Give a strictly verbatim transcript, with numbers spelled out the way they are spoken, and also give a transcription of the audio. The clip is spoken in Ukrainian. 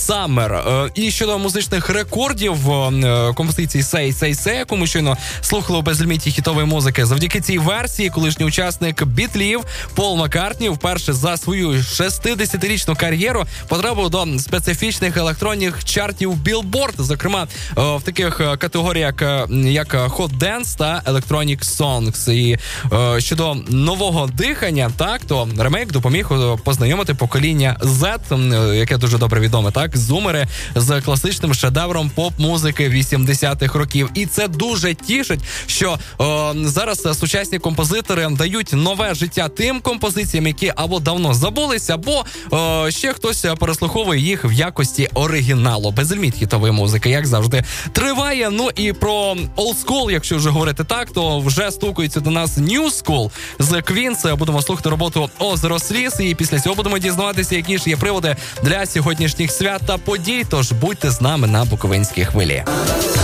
Summer. І щодо музичних рекордів композиції Say, Say, Say, яку ми щойно слухали у безліміті хітової музики, завдяки цій версії колишній учасник Бітлів Пол Маккартні вперше за свою шестидесятирічну кар'єру потрапив до специфічних електронних чартів Billboard, зокрема в таких категоріях як Hot Dance та Electronic Songs. І щодо нового дихання, так, то ремейк допоміг познайомити покоління Z, яке дуже добре відоме, так, зумери з класичним шедевром поп-музики вісімдесятих років. І це дуже тішить, що о, зараз сучасні композитори дають нове життя тим композиціям, які або давно забулися, або о, ще хтось переслуховує їх в якості оригіналу. Безліміт хітової музики, як завжди, триває. Ну і про Old School, якщо вже говорити так, то вже стукається до нас New School з Queens. Будемо слухати роботу Озеро Сліз, і після цього будемо дізнаватися, які ж є приводи для сьогоднішніх свят та подій. Тож будьте з нами на Буковинській хвилі.